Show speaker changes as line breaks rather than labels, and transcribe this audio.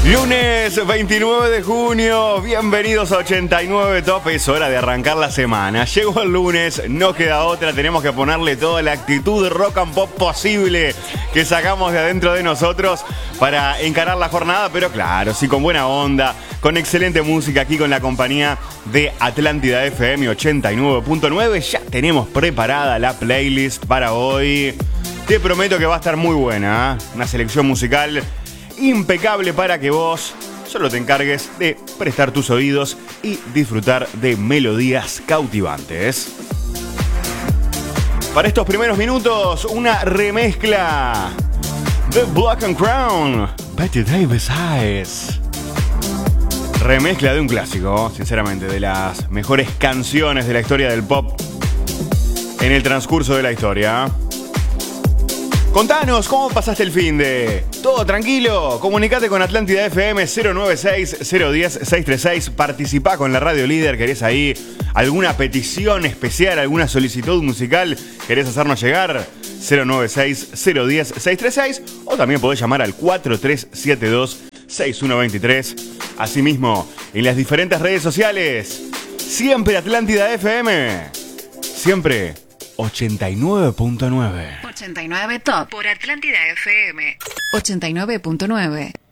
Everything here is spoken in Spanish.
Lunes 29 de junio, bienvenidos a 89 Top, es hora de arrancar la semana. Llegó el lunes, no queda otra, tenemos que ponerle toda la actitud rock and pop posible que sacamos de adentro de nosotros para encarar la jornada, pero claro, sí, con buena onda, con excelente música aquí con la compañía de Atlántida FM 89.9. Ya tenemos preparada la playlist para hoy. Te prometo que va a estar muy buena, ¿eh? Una selección musical impecable para que vos solo te encargues de prestar tus oídos y disfrutar de melodías cautivantes. Para estos primeros minutos, una remezcla de Black and Crown, Betty Davis Eyes. Remezcla de un clásico, sinceramente, de las mejores canciones de la historia del pop en el transcurso de la historia. Contanos, ¿cómo pasaste el finde? ¿Todo tranquilo? Comunicate con Atlántida FM 096-010-636. Participá con la Radio Líder. ¿Querés ahí alguna petición especial, alguna solicitud musical? ¿Querés hacernos llegar? 096-010-636. O también podés llamar al 4372-6123. Asimismo, en las diferentes redes sociales. Siempre Atlántida FM. Siempre 89.9.
89 Top por Atlántida FM 89.9.